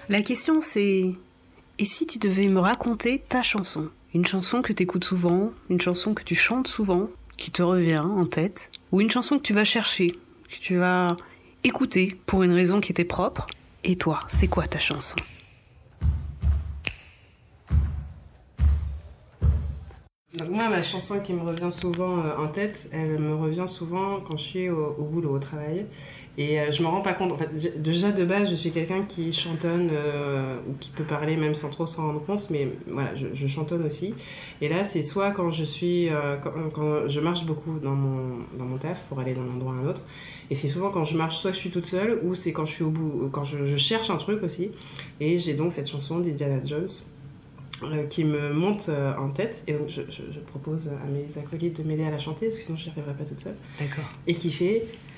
La question c'est, et si tu devais me raconter ta chanson? Une chanson que tu écoutes souvent, une chanson que tu chantes souvent, qui te revient en tête, ou une chanson que tu vas chercher, que tu vas écouter pour une raison qui était propre. Et toi, c'est quoi ta chanson? Donc moi, ma chanson qui me revient souvent en tête, elle me revient souvent quand je suis au boulot, au travail. Et je me rends pas compte. En fait, déjà de base, je suis quelqu'un qui chantonne ou qui peut parler même sans trop s'en rendre compte, mais voilà, je chantonne aussi. Et là, c'est soit quand je suis, quand je marche beaucoup dans mon taf pour aller d'un endroit à un autre. Et c'est souvent quand je marche, soit je suis toute seule, ou c'est quand je suis au bout, quand je cherche un truc aussi. Et j'ai donc cette chanson d'Indiana Jones qui me monte en tête. Et donc je propose à mes acolytes de m'aider à la chanter, parce que sinon je n'y arriverai pas toute seule. D'accord. Et qui fait